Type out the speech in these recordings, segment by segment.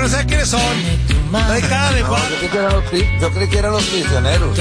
no sabe quiénes son. Hay cara de Juan. Yo creí que eran los prisioneros.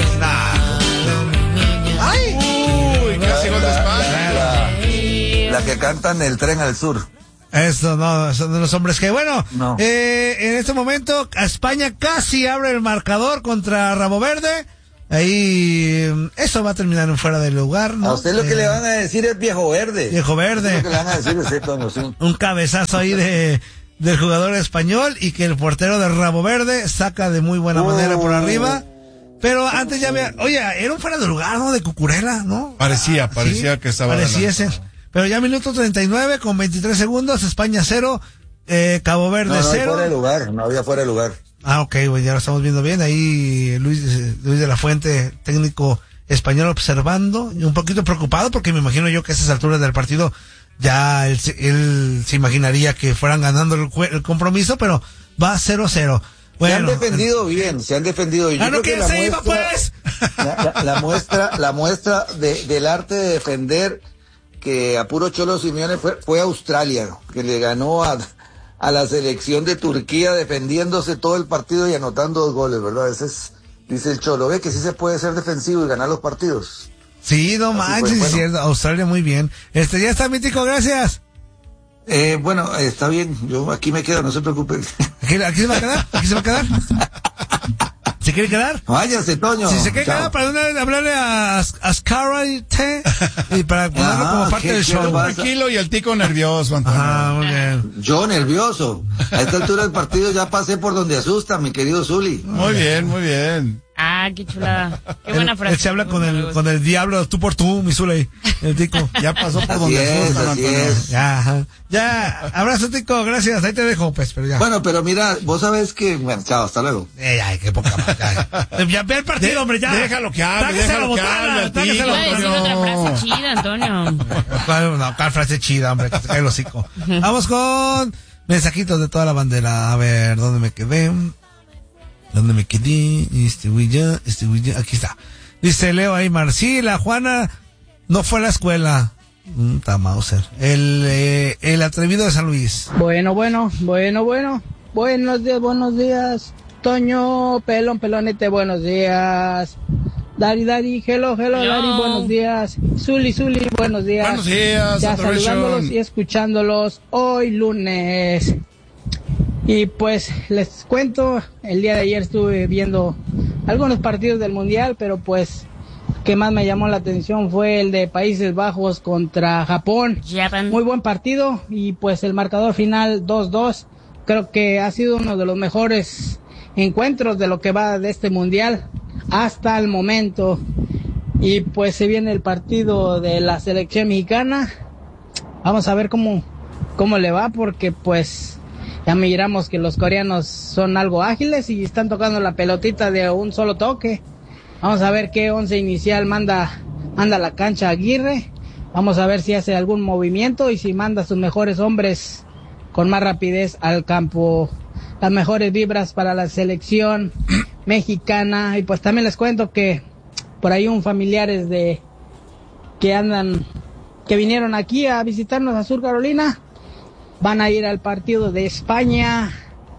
¡Ay! Uy, casi gol de España. La que cantan El Tren al Sur. Eso no, son de los hombres que, bueno, no. En este momento España casi abre el marcador contra Rabo Verde. Ahí, eso va a terminar en fuera de lugar, ¿no? A usted lo que le van a decir es viejo verde. Viejo verde. Lo que le van a decir es esto, no, sí. Un cabezazo ahí del jugador español y que el portero de Rabo Verde saca de muy buena manera por arriba. Pero antes ya había, oye, era un fuera de lugar, ¿no? De Cucurella, ¿no? Parecía ¿Sí? que estaba. Parecía ese. Pero ya minuto 39 con 23 segundos, España 0, Cabo Verde 0. No había fuera de lugar. Ah, ok, pues ya lo estamos viendo bien. Ahí Luis de la Fuente, técnico español, observando, y un poquito preocupado porque me imagino yo que a esas alturas del partido ya él se imaginaría que fueran ganando el compromiso, pero va 0-0. Bueno, se han defendido bien. Yo no, creo que se iba, pues. la muestra del arte de defender que a puro Cholo Simeone fue Australia, que le ganó a la selección de Turquía defendiéndose todo el partido y anotando 2 goles, ¿verdad? Ese es, dice el Cholo, ve que sí se puede ser defensivo y ganar los partidos. Sí, no manches, es cierto, Australia muy bien. Ya está, Mítico, gracias. Bueno, está bien, yo aquí me quedo, no se preocupe. ¿Aquí se va a quedar? ¿Aquí se va a quedar? ¿Se quiere quedar? Váyase, Toño. Si se quiere quedar, para hablarle a Ascarate y para ponerlo como parte del show. Tranquilo y el tico nervioso, Antonio. Muy bien. Yo nervioso. A esta altura del partido ya pasé por donde asusta, mi querido Zuli. Muy bien, muy bien. Ah, qué chulada. Qué buena frase. Él se habla con el diablo, tú por tú, mi Zuley, el tico. Ya pasó por donde asusta, Antonio. Ya, abrazo, tico, gracias, ahí te dejo, pues, pero ya. Bueno, pero mira, vos sabés que, bueno, chao, hasta luego. Ay, qué poca más, ya ve el partido, hombre, ya. Déjalo que hable, déjalo que hable. Iba a decir otra frase chida, Antonio. ¿Cuál frase chida, hombre? Que se cae el hocico. Vamos con mensajitos de toda la bandera. A ver, ¿dónde me quedé? Aquí está. Dice Leo Aymar, sí, la Juana no fue a la escuela. Mauser. El atrevido de San Luis. Bueno. Buenos días. Toño, pelonete, buenos días. Dari, hello, Dari, buenos días. Zuli, buenos días. Buenos días. Ya saludándolos y escuchándolos hoy lunes. Y pues les cuento, el día de ayer estuve viendo algunos partidos del Mundial, pero pues que más me llamó la atención fue el de Países Bajos contra Japón. Muy buen partido y pues el marcador final 2-2. Creo que ha sido uno de los mejores encuentros de lo que va de este Mundial hasta el momento. Y pues se viene el partido de la selección mexicana. Vamos a ver cómo le va, porque pues ya miramos que los coreanos son algo ágiles y están tocando la pelotita de un solo toque. Vamos a ver qué once inicial manda a la cancha Aguirre. Vamos a ver si hace algún movimiento y si manda a sus mejores hombres con más rapidez al campo. Las mejores vibras para la selección mexicana. Y pues también les cuento que por ahí familiares que vinieron aquí a visitarnos a Sur Carolina, van a ir al partido de España,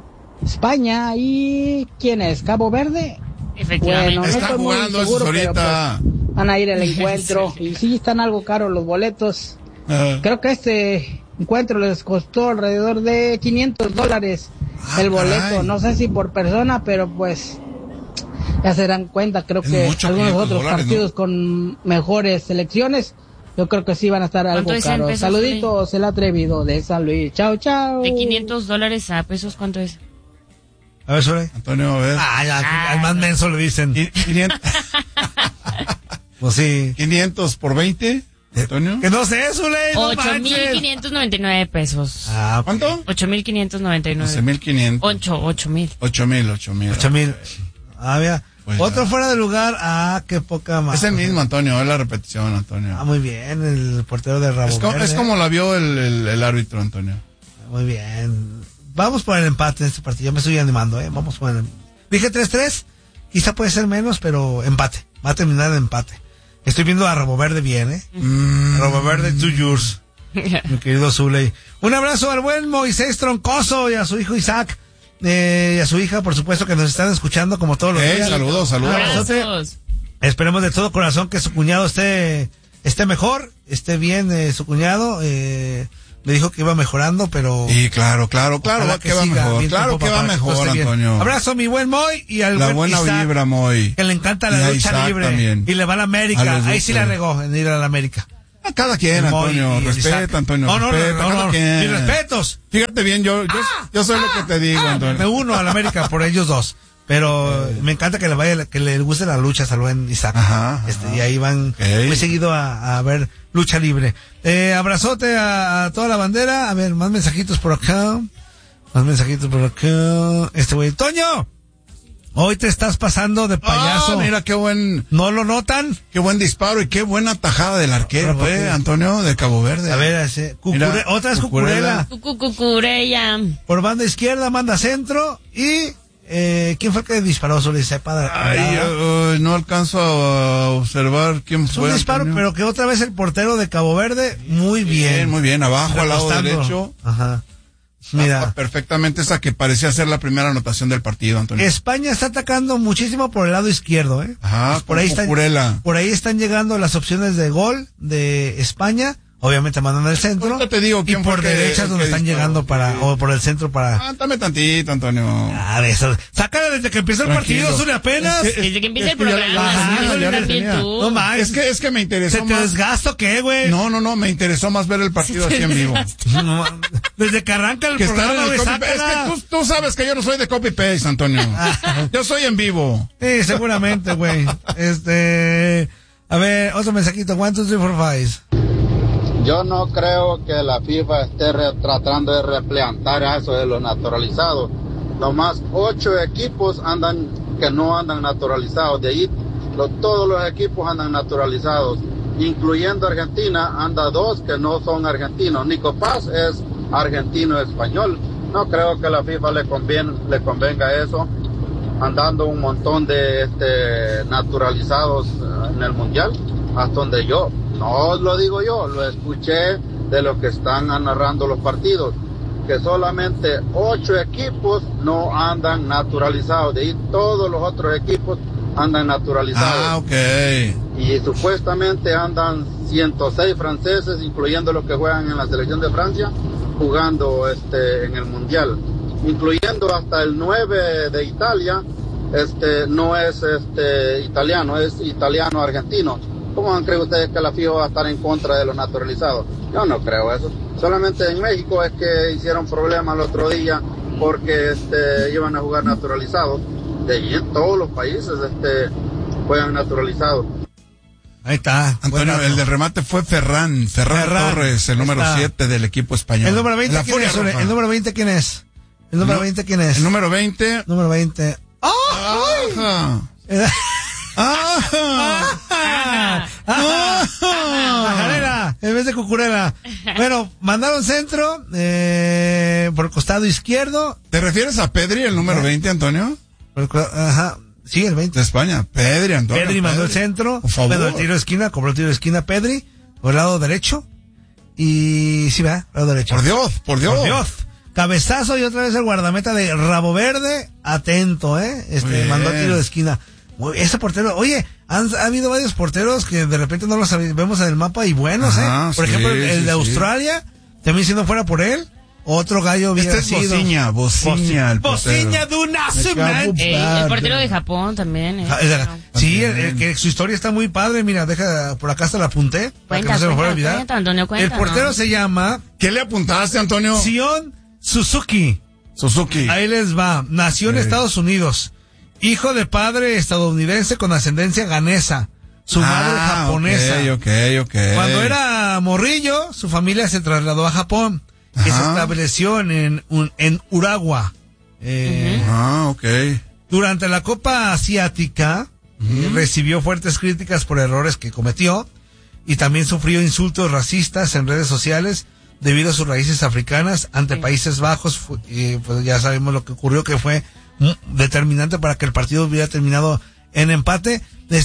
y ¿quién es? ¿Cabo Verde? Efectivamente. Bueno, no están estoy muy jugando seguro, esos pero ahorita. pues, van a ir al encuentro y sí están algo caros los boletos. Creo que este encuentro les costó alrededor de $500 el boleto. Caray. No sé si por persona, pero pues ya se dan cuenta. Creo Es que mucho, algunos otros $500, partidos ¿no? con mejores selecciones, yo creo que sí van a estar algo ¿Cuánto es en caros. pesos, Saluditos, el atrevido de San Luis. Chao. De $500 a pesos, ¿cuánto es? A ver, Zuley. Antonio, a ver. Al más menso le dicen. 500, Pues sí. 500 por 20, Antonio. Que no sé, Zuley, no manches. 8,599 pesos. ¿Cuánto? 8,599. 12,500. 8,000. 8,000. 8,000. Mira. Pues Otro ya. fuera de lugar. Qué poca más. Es el mismo, Antonio, es la repetición, Antonio. Muy bien, el portero de Rabo Verde. Es como la vio el árbitro, Antonio. Muy bien. Vamos por el empate en este partido. Ya me estoy animando, Vamos por el... Dije 3-3. Quizá puede ser menos, pero empate. Va a terminar en empate. Estoy viendo a Rabo Verde bien, Rabo Verde, 2 yours. Mi querido Zuley. Un abrazo al buen Moisés Troncoso y a su hijo Isaac, y a su hija, por supuesto, que nos están escuchando como todos los días. Saludos. Abrazos. Esperemos de todo corazón que su cuñado esté mejor, esté bien su cuñado. Me dijo que iba mejorando, pero... Y claro, que va mejor. Claro que va mejor, Antonio. Abrazo a mi buen Moy y al la buen buena Isaac, vibra, Moy. que le encanta la Y a lucha Isaac libre. también. Y le va a la América. Ahí sí la gustos. regó en ir a la América. A cada quien, El Moy Antonio. y el Isaac. Respeta, Antonio. No, respeta, cada quien. mis respetos. Fíjate bien, yo soy lo que te digo, Antonio. Me uno a la América por ellos dos. Pero me encanta que le guste la lucha al buen Isaac. Ajá. Y ahí van muy seguido a ver lucha libre. Abrazote a toda la bandera. A ver, más mensajitos por acá. Este güey, Toño, hoy te estás pasando de payaso. Mira qué buen. ¿No lo notan? Qué buen disparo y qué buena tajada del arquero, Antonio, de Cabo Verde. A ver, otra es Cucurella. Cucurella. Por banda izquierda, manda centro y... ¿quién fue el que disparó? Solo sepa. No alcanzo a observar quién fue. Un disparo, Antonio. pero que otra vez el portero de Cabo Verde, muy bien. Muy bien, abajo al lado Recostando. derecho. Ajá. Mira. Perfectamente esa que parecía ser la primera anotación del partido, Antonio. España está atacando muchísimo por el lado izquierdo, Ajá, por ahí están llegando las opciones de gol de España. Obviamente mandan al centro. Ahorita te digo y quién por fue derecha es donde están llegando o por el centro para... Aguántame tantito, Antonio. Sácala desde que empieza el partido, Zuli, apenas. Desde que empieza el que ya programa. la También tenía. tú. No más. Es que me interesó ¿Se te más. desgasta o qué, güey? No, me interesó más ver el partido así en vivo. No, desde que arranca el Que estar programa, en el güey, copy paste. sácala. Es que tú sabes que yo no soy de copy paste, Antonio. Yo soy en vivo. Sí, seguramente, güey. A ver, otro mensajito. 1, 2, 3, 4, 5. Yo no creo que la FIFA esté tratando de replantar a eso de los naturalizados. Nomás 8 equipos que no andan naturalizados. De ahí todos los equipos andan naturalizados, incluyendo Argentina. Anda 2 que no son argentinos. Nico Paz es argentino español. No creo que a la FIFA le convenga eso, andando un montón de naturalizados en el mundial, hasta donde yo. No lo digo yo, lo escuché de los que están narrando los partidos, que solamente 8 equipos no andan naturalizados, de ahí todos los otros equipos andan naturalizados. Y supuestamente andan 106 franceses, incluyendo los que juegan en la selección de Francia, jugando en el mundial, incluyendo hasta el 9 de Italia, no es italiano, es italiano-argentino. ¿Cómo han creído ustedes que la FIFA va a estar en contra de los naturalizados? Yo no creo eso. Solamente en México es que hicieron problemas el otro día porque iban a jugar naturalizados. De ahí en todos los países juegan naturalizados. Ahí está. Antonio, el del remate fue Ferran Torres, el número 7 del equipo español. ¿El número 20 quién es? ¿El número 20 quién es? ¿El número 20 quién es? El número 20. Número 20. Majarera, en vez de Cucurella. Bueno, mandaron centro por el costado izquierdo. ¿Te refieres a Pedri, el número 20, Antonio? Ajá, sí, el 20 de España. Pedri, Antonio. Pedri mandó el centro, mandó el tiro de esquina, cobró el tiro de esquina Pedri, por el lado derecho. Y sí, va, lado derecho. Por Dios. Cabezazo y otra vez el guardameta de Rabo Verde, atento, mandó el tiro de esquina. Ese portero, oye, ha habido varios porteros que de repente no los vemos en el mapa y buenos, Por ejemplo, el de Australia, también siendo fuera por él, otro gallo hubiera sido. Bociña, el portero. Bociña de una el portero de Japón también. Sí, que su historia está muy padre, mira, por acá hasta la apunté, para que no se me fuera a olvidar. Antonio, el portero se llama... ¿Qué le apuntaste, Antonio? Sion Suzuki. Ahí les va, nació en Estados Unidos. Hijo de padre estadounidense con ascendencia ganesa. Su madre japonesa. Okay. Cuando era morrillo, su familia se trasladó a Japón. Que se estableció en Urawa. Durante la Copa Asiática, recibió fuertes críticas por errores que cometió. Y también sufrió insultos racistas en redes sociales debido a sus raíces africanas ante Países Bajos. Pues ya sabemos lo que ocurrió, que fue determinante para que el partido hubiera terminado en empate.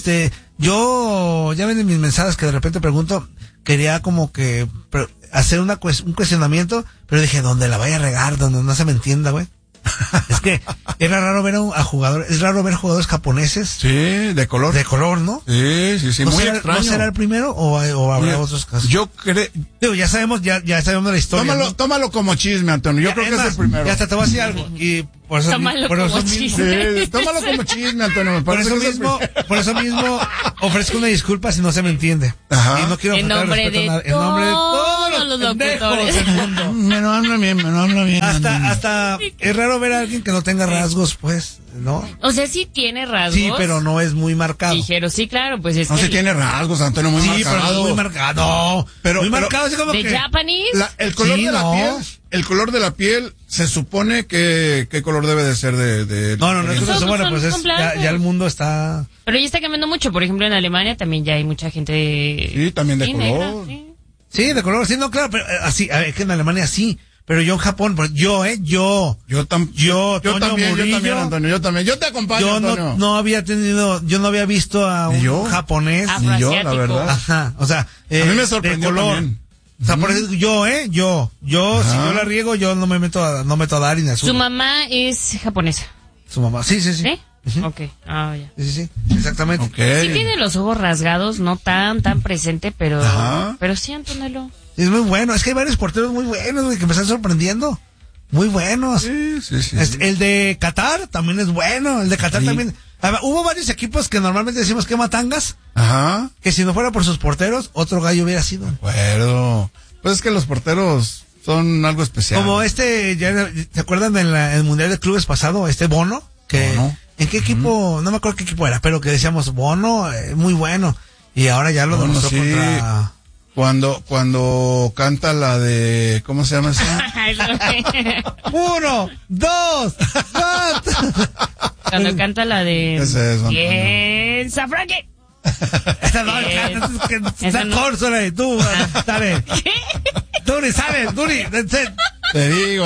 Yo ya ven en mis mensajes que de repente pregunto, quería como que hacer un cuestionamiento, pero dije, donde la vaya a regar, donde no se me entienda, güey. Es que era raro ver a jugadores, es raro ver jugadores japoneses. Sí, de color. De color, ¿no? Sí, muy extraño. ¿No será el primero o habrá otros casos? Yo creo... Digo, ya sabemos la historia. Tómalo como chisme, Antonio. Yo creo que es el primero. Ya hasta te voy a decir algo. Y por eso mismo. Sí, tómalo como chisme, Antonio. Por eso mismo ofrezco una disculpa si no se me entiende. Ajá. Y no quiero en nombre de todos los locutores del mundo. Me lo habla bien. Hasta es raro ver a alguien que no tenga rasgos, pues, ¿no? O sea, sí tiene rasgos. Sí, pero no es muy marcado. Dijeron, sí, claro, pues es No que... se tiene rasgos, Antonio, muy marcado. Pero no muy marcado. Muy marcado, así como ¿De que... Japanese? El color Sí, de la no. piel, el color de la piel, se supone que qué color debe de ser de No, es que se supone, pues son blancos. ya el mundo está... Pero ya está cambiando mucho. Por ejemplo, en Alemania también ya hay mucha gente... Sí, también de negra, color. sí. Sí, de color, sí, no, claro, pero así, es que en Alemania sí. Pero yo en Japón, yo también, Antonio, yo también. Yo te acompaño, yo Antonio. no había visto a un japonés. Ni yo, la verdad. Ajá, o sea, A mí me sorprendió de color. también. O sea, por eso si yo la riego, yo no meto a dar ni a Su mamá es japonesa. Su mamá, sí. ¿Sí? Ujú. Ok, ya. Sí, exactamente. Okay. Sí tiene los ojos rasgados, no tan presente, pero sí, Antonello. Es muy bueno, es que hay varios porteros muy buenos, güey, que me están sorprendiendo. Muy buenos. Sí. El de Qatar también es bueno, el de Qatar también. Hubo varios equipos que normalmente decimos que matangas, Ajá. que si no fuera por sus porteros, otro gallo hubiera sido. Bueno, pues es que los porteros son algo especial. Como ¿se acuerdan del Mundial de Clubes pasado? Bono, Bono. ¿en qué equipo? No me acuerdo qué equipo era, pero que decíamos, Bono, muy bueno. Y ahora ya lo demostró contra... Cuando canta la de... ¿Cómo se llama esa? 1, 2, Cuando canta la de... Ese es, ¡Piensa, Frankie! Esa no, esa Córsola, tú, dale. Duri, ¿sabes? Duri, Te digo.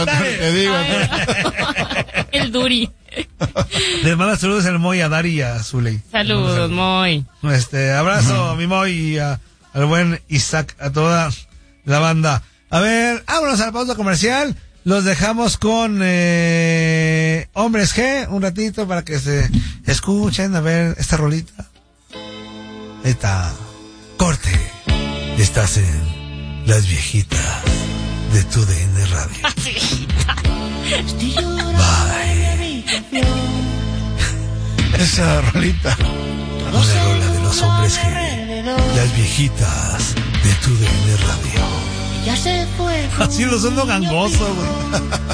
El Duri. Les manda saludos al Moy, a Dari y a Zuley. Saludos, Moy. Abrazo a mi Moy y al buen Isaac, a toda la banda. A ver, vámonos a la pausa comercial. Los dejamos con Hombres G un ratito para que se escuchen, a ver esta rolita. Ahí está. Corte. Estás en Las Viejitas de tu DN Radio. Bye. Esa rolita. Una rola de los Hombres G. Las Viejitas de tu DN Radio. Ya se fue. Así lo son gangoso, güey.